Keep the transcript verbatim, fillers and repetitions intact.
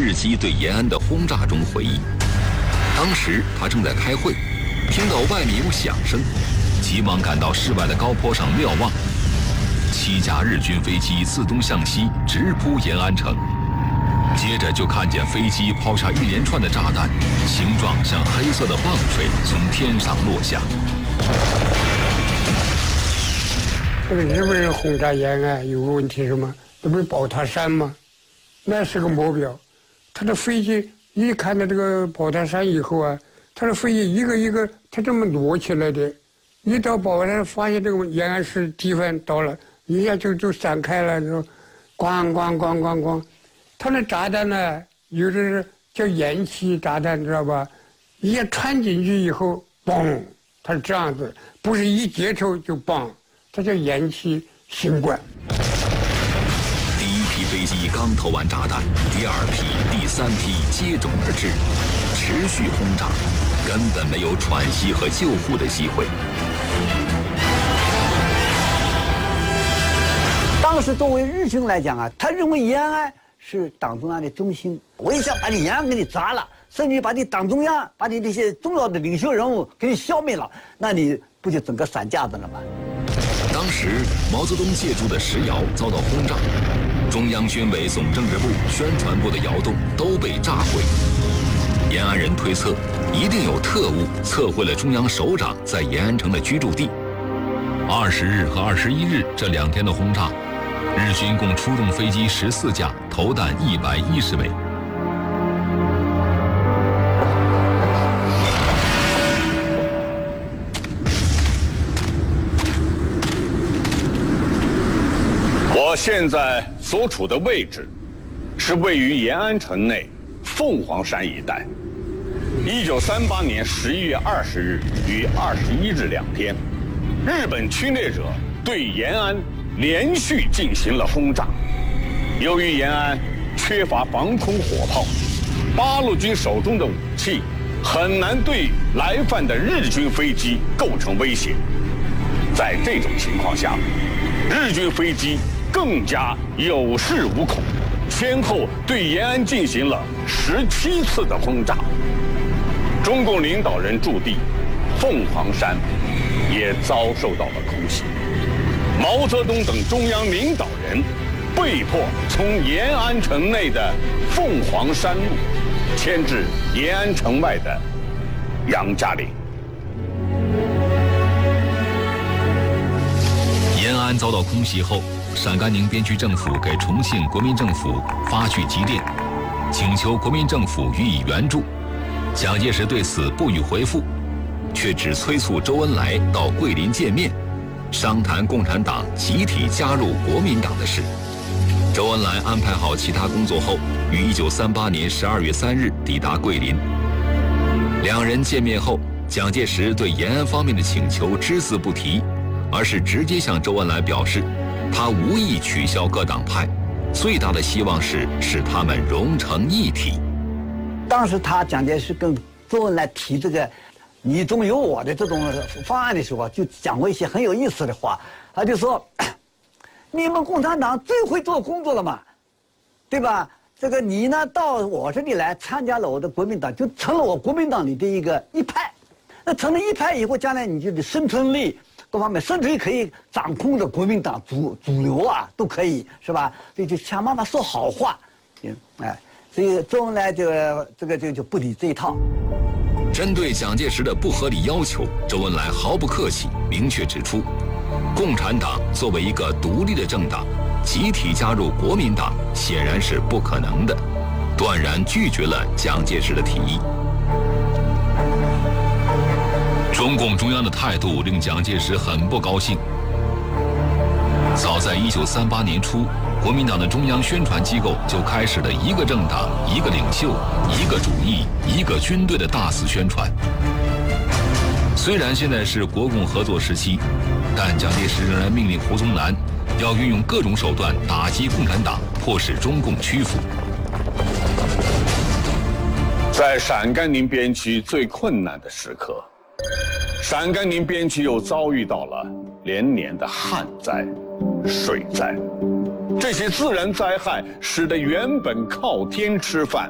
日机对延安的轰炸中回忆，当时他正在开会，听到外面有响声，急忙赶到室外的高坡上瞭望，七架日军飞机自东向西直扑延安城，接着就看见飞机抛下一连串的炸弹，形状像黑色的棒槌从天上落下。 这个日本人轰炸延安有个问题是什么？那不是宝塔山吗？那是个目标。他的飞机一看到这个宝塔山以后啊，他的飞机一个一个他这么摞起来的，一到宝塔山发现这个延安市地方到了，一下就就散开了，就咣咣咣咣咣。他那炸弹呢，有的是叫延期炸弹，知道吧？一下穿进去以后，嘣，它是这样子，不是一接触就嘣。这叫延期新冠。 第一批飞机刚投完炸弹，第二批、第三批接踵而至，持续轰炸，根本没有喘息和救护的机会。 当时作为日军来讲啊，他认为延安是党中央的中心，我一想把你延安给你砸了，甚至把你党中央、把你那些重要的领袖人物给你消灭了，那你不就整个散架子了吗？ 当时，毛泽东借助的石窑遭到轰炸，中央军委总政治部、宣传部的窑洞都被炸毁。延安人推测，一定有特务测绘了中央首长在延安城的居住地。二十日和二十一日这两天的轰炸，日军共出动飞机十四架，投弹一百一十枚。 我现在所处的位置，是位于延安城内凤凰山一带。一九三八年十一月二十日与二十一日两天，日本侵略者对延安连续进行了轰炸。由于延安缺乏防空火炮，八路军手中的武器很难对来犯的日军飞机构成威胁。在这种情况下，日军飞机更加有恃无恐，先后对延安进行了十七次的轰炸。中共领导人驻地凤凰山也遭受到了空袭。毛泽东等中央领导人被迫从延安城内的凤凰山路迁至延安城外的杨家岭。 延安遭到空袭后，陕甘宁边区政府给重庆国民政府发去急电，请求国民政府予以援助。蒋介石对此不予回复，却只催促周恩来到桂林见面，商谈共产党集体加入国民党的事。周恩来安排好其他工作后，于一九三八年十二月三日抵达桂林。两人见面后，蒋介石对延安方面的请求只字不提，而是直接向周恩来表示，他无意取消各党派，最大的希望是使他们融成一体。 当时他蒋介石跟周恩来提这个“你中有我”的这种方案的时候，就讲过一些很有意思的话。他就说：“你们共产党最会做工作了嘛，对吧？这个你呢到我这里来参加了我的国民党，就成了我国民党里的一个一派。那成了一派以后，将来你就的生存力各方面，甚至于可以掌控着国民党主主流啊，都可以，是吧？所以就想办法说好话，嗯，哎。”所以周恩来这个这个这个就不理这一套。 针对蒋介石的不合理要求，周恩来毫不客气，明确指出，共产党作为一个独立的政党，集体加入国民党显然是不可能的，断然拒绝了蒋介石的提议。中共中央的态度令蒋介石很不高兴。早在一九三八年初，国民党的中央宣传机构就开始了一个政党、一个领袖、一个主义、一个军队的大肆宣传。虽然现在是国共合作时期，但蒋介石仍然命令胡宗南要运用各种手段打击共产党，迫使中共屈服。 在陕甘宁边区最困难的时刻，陕甘宁边区又遭遇到了连年的旱灾、水灾，这些自然灾害使得原本靠天吃饭